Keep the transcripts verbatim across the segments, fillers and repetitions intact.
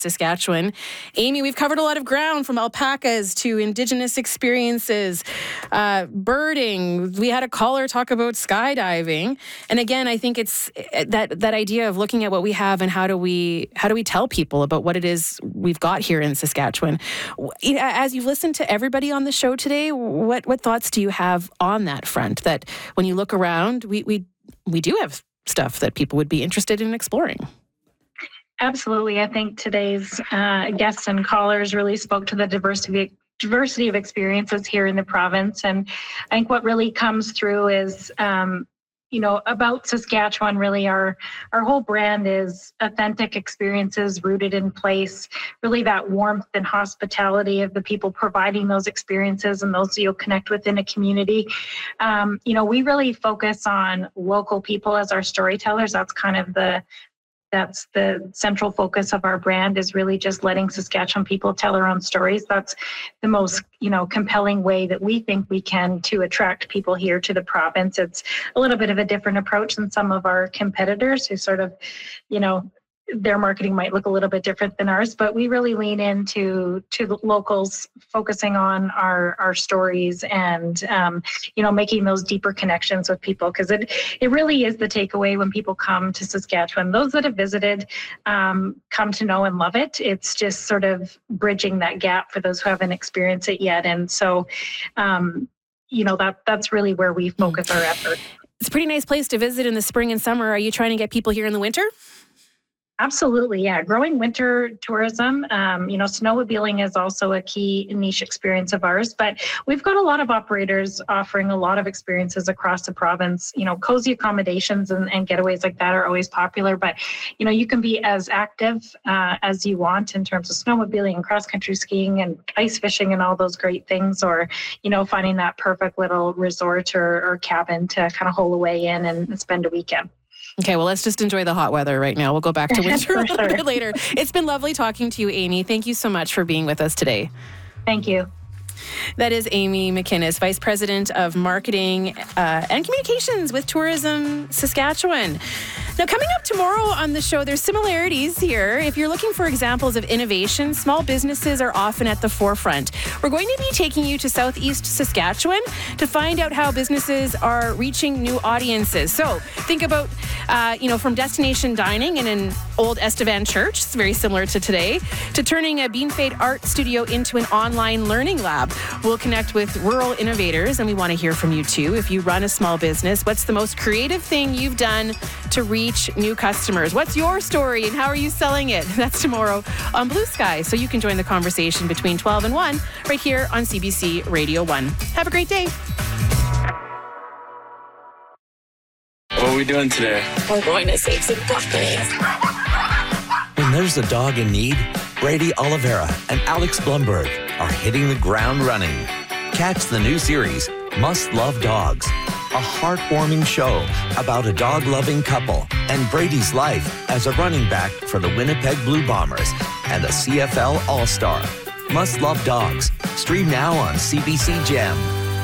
Saskatchewan. Amy, we've covered a lot of ground, from alpacas to Indigenous experiences, uh, birding. We had a caller talk about skydiving. And again, I think it's that that idea of looking at what we have and how do we how do we tell people about what it is we've got here in Saskatchewan. As you've listened to everybody on the show today, what what thoughts do you have on that front? That when you look around, we we we do have stuff that people would be interested in exploring. Absolutely. I think today's uh, guests and callers really spoke to the diversity diversity of experiences here in the province. And I think what really comes through is, um, you know, about Saskatchewan, really our, our whole brand is authentic experiences rooted in place, really that warmth and hospitality of the people providing those experiences and those you'll connect with in a community. Um, you know, we really focus on local people as our storytellers. That's kind of the That's the central focus of our brand, is really just letting Saskatchewan people tell their own stories. That's the most, you know, compelling way that we think we can to attract people here to the province. It's a little bit of a different approach than some of our competitors who sort of, you know, their marketing might look a little bit different than ours, but we really lean into to the locals, focusing on our our stories and um, you know, making those deeper connections with people, because it it really is the takeaway when people come to Saskatchewan. Those that have visited um, come to know and love it. It's just sort of bridging that gap for those who haven't experienced it yet, and so um, you know, that that's really where we focus our effort. It's a pretty nice place to visit in the spring and summer. Are you trying to get people here in the winter? Absolutely, yeah. Growing winter tourism, um, you know, snowmobiling is also a key niche experience of ours, but we've got a lot of operators offering a lot of experiences across the province. You know, cozy accommodations and, and getaways like that are always popular, but, you know, you can be as active uh, as you want in terms of snowmobiling and cross-country skiing and ice fishing and all those great things, or, you know, finding that perfect little resort or, or cabin to kind of hole away in and spend a weekend. Okay, well, let's just enjoy the hot weather right now. We'll go back to winter a little sure. bit later. It's been lovely talking to you, Amy. Thank you so much for being with us today. Thank you. That is Amy McInnes, Vice President of Marketing uh, and Communications with Tourism Saskatchewan. Now, coming up tomorrow on the show, there's similarities here. If you're looking for examples of innovation, small businesses are often at the forefront. We're going to be taking you to Southeast Saskatchewan to find out how businesses are reaching new audiences. So think about, uh, you know, from destination dining in an old Estevan church, it's very similar to today, to turning a Bean Fade art studio into an online learning lab. We'll connect with rural innovators, and we want to hear from you too. If you run a small business, what's the most creative thing you've done to reach new customers? What's your story and how are you selling it? That's tomorrow on Blue Sky. So you can join the conversation between twelve and one right here on C B C Radio one. Have a great day. What are we doing today? We're going to save some puppies. When there's a dog in need, Brady Oliveira and Alex Blumberg are hitting the ground running. Catch the new series, Must Love Dogs, a heartwarming show about a dog-loving couple and Brady's life as a running back for the Winnipeg Blue Bombers and a C F L All-Star. Must Love Dogs. Stream now on C B C Gem.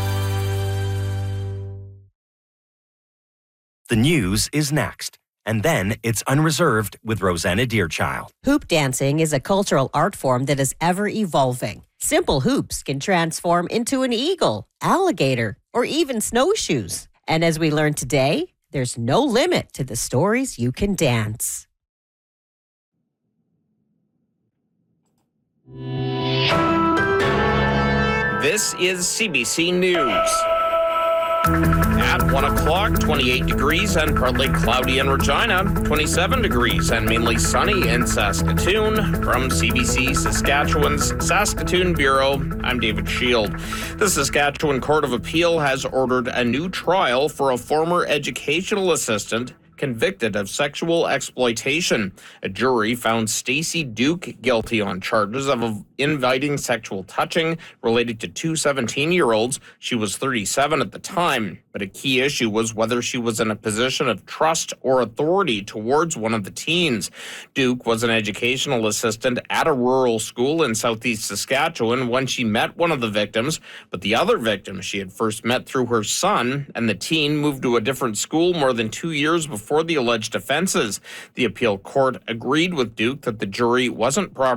The news is next. And then it's Unreserved with Rosanna Deerchild. Hoop dancing is a cultural art form that is ever evolving. Simple hoops can transform into an eagle, alligator, or even snowshoes. And as we learned today, there's no limit to the stories you can dance. This is C B C News. At one o'clock, twenty-eight degrees and partly cloudy in Regina, twenty-seven degrees and mainly sunny in Saskatoon. From C B C Saskatchewan's Saskatoon Bureau, I'm David Shield. The Saskatchewan Court of Appeal has ordered a new trial for a former educational assistant convicted of sexual exploitation. A jury found Stacey Duke guilty on charges of inviting sexual touching related to two seventeen-year-olds. She was thirty-seven at the time, but a key issue was whether she was in a position of trust or authority towards one of the teens. Duke was an educational assistant at a rural school in southeast Saskatchewan when she met one of the victims, but the other victim she had first met through her son, and the teen moved to a different school more than two years before for the alleged offenses. The appeal court agreed with Duke that the jury wasn't properly